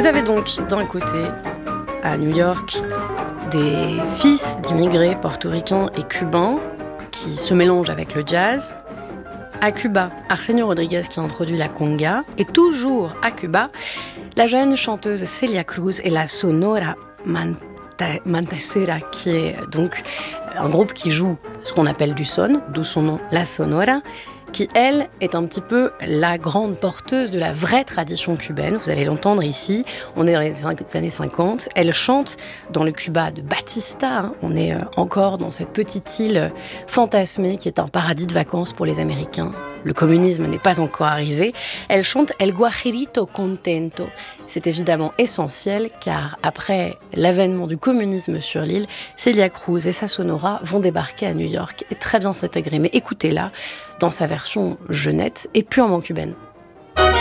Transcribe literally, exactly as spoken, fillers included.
avez donc d'un côté, à New York, des fils d'immigrés portoricains et cubains qui se mélangent avec le jazz. À Cuba, Arsenio Rodriguez qui a introduit la conga. Et toujours à Cuba, la jeune chanteuse Celia Cruz et la Sonora Manta- Matancera, qui est donc un groupe qui joue ce qu'on appelle du son, d'où son nom, la Sonora, qui, elle, est un petit peu la grande porteuse de la vraie tradition cubaine. Vous allez l'entendre ici. On est dans les années cinquante. Elle chante dans le Cuba de Batista. Hein. On est encore dans cette petite île fantasmée qui est un paradis de vacances pour les Américains. Le communisme n'est pas encore arrivé. Elle chante El Guajirito Contento. C'est évidemment essentiel car après l'avènement du communisme sur l'île, Celia Cruz et sa Sonora vont débarquer à New York et très bien s'intégrer. Mais écoutez-la dans sa version jeunette et purement cubaine.